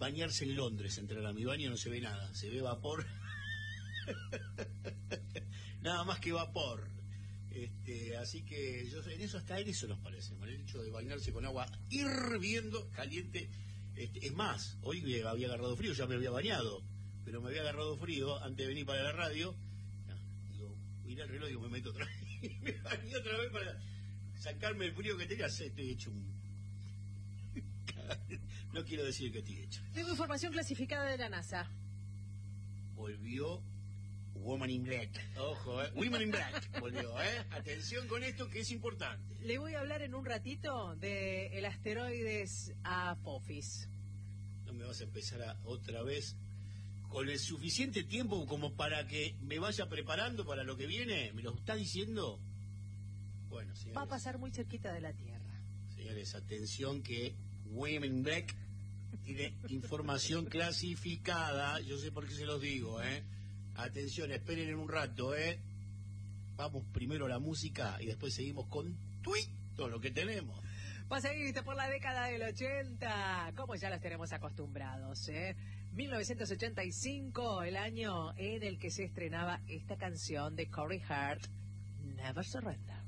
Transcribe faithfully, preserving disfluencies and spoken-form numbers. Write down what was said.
bañarse en Londres, entrar a mi baño no se ve nada, se ve vapor. Nada más que vapor. Este, así que yo en eso, hasta en eso nos parece, ¿no? El hecho de bañarse con agua hirviendo, caliente. Este, es más, hoy me había agarrado frío, ya me había bañado, pero me había agarrado frío antes de venir para la radio. No, digo, mirá el reloj y digo, me meto otra vez. Me bañé otra vez para sacarme el frío que tenía. Estoy hecho un... No quiero decir que estoy hecho. Tengo información clasificada de la NASA. Volvió Woman in Black. Ojo, ¿eh? Woman in Black volvió, ¿eh? Atención con esto que es importante. Le voy a hablar en un ratito de el asteroides Apophis. No me vas a empezar a, otra vez con el suficiente tiempo como para que me vaya preparando para lo que viene. ¿Me lo está diciendo? Bueno, señores. Va a pasar muy cerquita de la Tierra. Señores, atención que Women in Black tiene información clasificada. Yo sé por qué se los digo, ¿eh? Atención, esperen en un rato, ¿eh? Vamos primero a la música y después seguimos con todo lo que tenemos. Pasadito por la década del ochenta, como ya las tenemos acostumbrados, ¿eh? mil novecientos ochenta y cinco, el año en el que se estrenaba esta canción de Corey Hart, Never Surrender.